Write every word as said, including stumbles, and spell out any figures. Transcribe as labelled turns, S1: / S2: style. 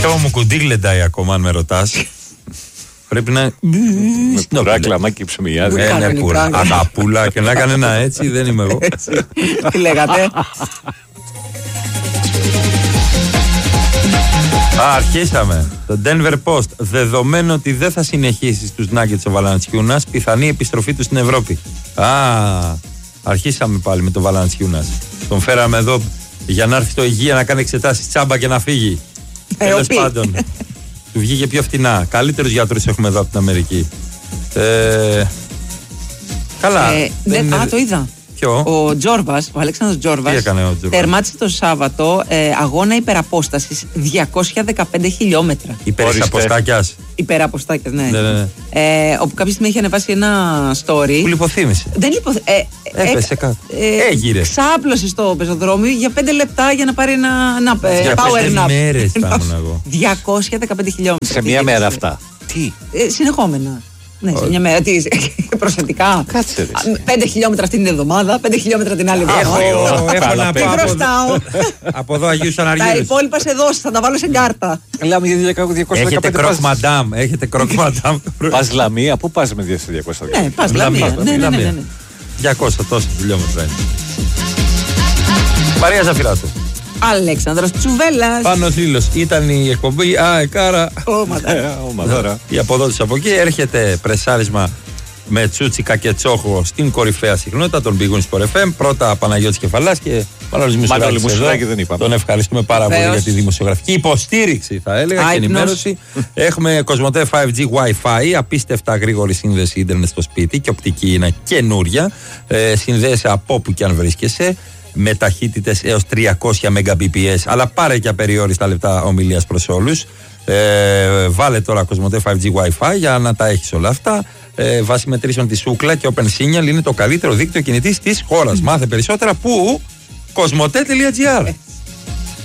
S1: πιστεύω μου κουντίγλεντάει ακόμα, αν με ρωτάς. Πρέπει να.
S2: Με πουρά, κλαμάκι, ψωμιάδι.
S1: Ναι, ναι, πουρά. Αγαπούλα και να έκανε ένα έτσι, δεν είμαι εγώ.
S3: Τι λέγατε?
S1: Α, αρχίσαμε. Το Denver Post. Δεδομένου ότι δεν θα συνεχίσει στους Nuggets ο Valanciunas, πιθανή επιστροφή του στην Ευρώπη. Α, αρχίσαμε πάλι με τον Valanciunas. Τον φέραμε εδώ για να έρθει στο υγεία να κάνει εξετάσεις τσάμπα και να φύγει.
S3: Ε,
S1: Τέλος πάντων. Του βγήκε πιο φτηνά. Καλύτερους γιατρούς έχουμε εδώ από την Αμερική. Ε, καλά.
S3: Ε,
S1: δεν
S3: δε,
S1: είναι...
S3: Α, το είδα.
S1: Ποιο?
S3: Ο Τζόρβας, ο Αλέξανδρος Τζόρβας,
S1: Τι έκανε ο Τζόρβας?
S3: τερμάτισε το Σάββατο ε, αγώνα υπεραπόστασης διακόσια δεκαπέντε χιλιόμετρα.
S1: Υπεραποστάκιας.
S3: Υπεραποστάκιας, ναι.
S1: Ναι, ναι, ναι.
S3: Ε, όπου κάποια στιγμή είχε ανεβάσει ένα story.
S1: Που λιποθύμησε.
S3: Δεν λιποθύμησε. Ε,
S1: Έπεσε κάτω.
S3: Ε,
S1: Έγειρε.
S3: Ξάπλωσε στο πεζοδρόμιο για πέντε λεπτά για να πάρει ένα, ένα
S1: για
S3: power nap.
S1: μέρες θα ήμουν εγώ.
S3: διακόσια δεκαπέντε χιλιόμετρα.
S2: Σε μία μέρα αυτά. Τι?
S3: Ε, συνεχόμενα. Ναι, σε μια μέρα. Τι, προσθετικά.
S2: Κάτσε.
S3: Πέντε χιλιόμετρα αυτή την εβδομάδα, πέντε χιλιόμετρα την άλλη εβδομάδα.
S1: Έχω να
S3: Τι
S1: πάω από
S3: χρωστάω.
S1: εδώ- από εδώ Αγίου
S3: Τα
S1: Αναριούς.
S3: υπόλοιπα σε δώσει, θα τα βάλω σε κάρτα.
S2: Λέμε για διακόσια
S1: Έχετε
S2: δεκαπέντε.
S1: κροκ μαντάμ. Έχετε κροκ μαντάμ.
S2: Πας Λαμία, πού πας με διακόσια δεκαπέντε?
S3: Ναι, πας
S1: Λαμία,
S3: Λαμία. Ναι, ναι, ναι,
S1: Λαμία.
S3: ναι.
S1: διακόσια τόσα χιλιόμετρα είναι. Μαρία Ζαφυράτου.
S3: Αλέξανδρος Τσουβέλλας.
S1: Πάνος Λίλος. Ήταν η εκπομπή. Α, εκάρα.
S3: Ω, ματά.
S2: Ο Μαδόρα.
S1: Η αποδότηση από εκεί. Έρχεται πρεσάρισμα με Τσούτσικα και Τσόχο στην κορυφαία συχνότητα των Big Win Sport εφ εμ. Πρώτα Παναγιώτης Κεφαλάς και Μανώλης
S2: Μανώλη
S1: Μουσουράκης.
S2: Μουσουράκη δεν είπαμε.
S1: Τον ευχαριστούμε πάρα πολύ
S3: Βεβαίως.
S1: για τη δημοσιογραφική υποστήριξη, θα έλεγα, και
S3: Άϊπνος.
S1: ενημέρωση. Έχουμε Κοσμοτέ φάιβ τζι Wi-Fi, απίστευτα γρήγορη σύνδεση ίντερνετ στο σπίτι και οπτική είναι καινούρια. Ε, συνδέεσαι από όπου και αν βρίσκεσαι, με ταχύτητες έως τριακόσια Mbps, αλλά πάρε και απεριόριστα λεπτά ομιλίας προς όλους. Ε, βάλε τώρα Κοσμοτέ φάιβ τζι Wi-Fi για να τα έχεις όλα αυτά. Ε, βάσει μετρήσεων της Ookla και Open Signal είναι το καλύτερο δίκτυο κινητής της χώρας. Μάθε περισσότερα που κοσμοτέ τελεία τζι άρ.